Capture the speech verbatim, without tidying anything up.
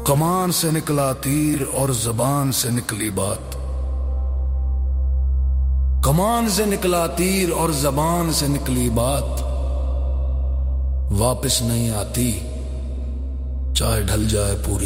कमान से निकला तीर और जबान से निकली बात। कमान से निकला तीर और जबान से निकली बात, वापस नहीं आती चाहे ढल जाए पूरी